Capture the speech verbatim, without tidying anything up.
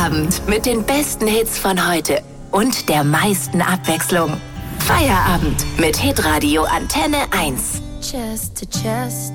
Abend mit den besten Hits von heute und der meisten Abwechslung. Feierabend mit Hitradio Antenne eins. Chest to chest.